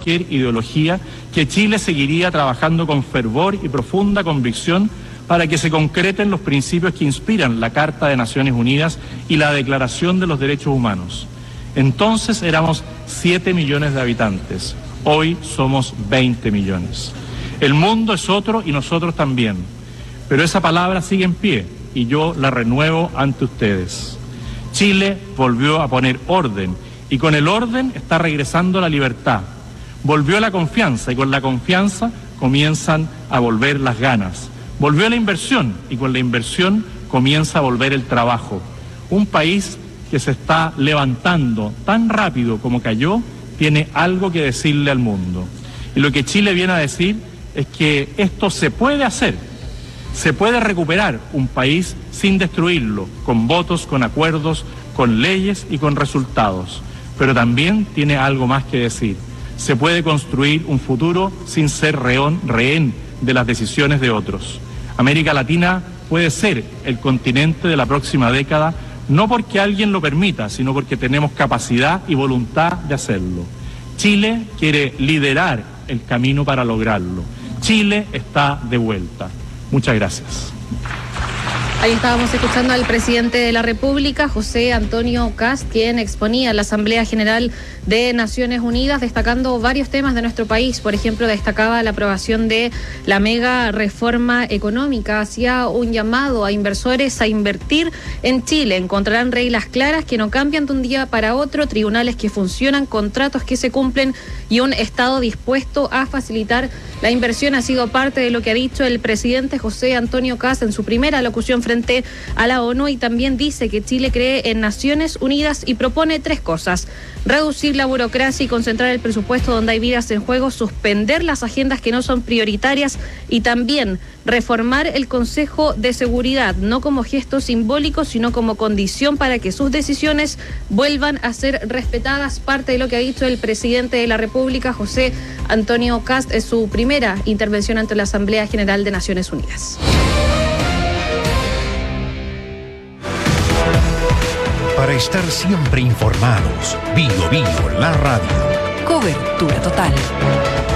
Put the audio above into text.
cualquier ideología, que Chile seguiría trabajando con fervor y profunda convicción para que se concreten los principios que inspiran la Carta de Naciones Unidas y la Declaración de los Derechos Humanos. Entonces éramos 7 millones de habitantes, hoy somos 20 millones. El mundo es otro y nosotros también, pero esa palabra sigue en pie y yo la renuevo ante ustedes. Chile volvió a poner orden y con el orden está regresando la libertad. Volvió la confianza y con la confianza comienzan a volver las ganas. Volvió la inversión y con la inversión comienza a volver el trabajo. Un país que se está levantando tan rápido como cayó tiene algo que decirle al mundo. Y lo que Chile viene a decir es que esto se puede hacer. Se puede recuperar un país sin destruirlo, con votos, con acuerdos, con leyes y con resultados. Pero también tiene algo más que decir. Se puede construir un futuro sin ser rehén de las decisiones de otros. América Latina puede ser el continente de la próxima década, no porque alguien lo permita, sino porque tenemos capacidad y voluntad de hacerlo. Chile quiere liderar el camino para lograrlo. Chile está de vuelta. Muchas gracias. Ahí estábamos escuchando al presidente de la República, José Antonio Kast, quien exponía la Asamblea General de Naciones Unidas, destacando varios temas de nuestro país. Por ejemplo, destacaba la aprobación de la mega reforma económica, hacía un llamado a inversores a invertir en Chile. Encontrarán reglas claras que no cambian de un día para otro, tribunales que funcionan, contratos que se cumplen y un Estado dispuesto a facilitar la inversión. Ha sido parte de lo que ha dicho el presidente José Antonio Kast en su primera locución frente a la ONU, y también dice que Chile cree en Naciones Unidas y propone 3 cosas: reducir la burocracia y concentrar el presupuesto donde hay vidas en juego, suspender las agendas que no son prioritarias y también reformar el Consejo de Seguridad, no como gesto simbólico, sino como condición para que sus decisiones vuelvan a ser respetadas. Parte de lo que ha dicho el presidente de la República, José Antonio Kast, es su primera intervención ante la Asamblea General de Naciones Unidas. Para estar siempre informados, Bio la radio. Cobertura total.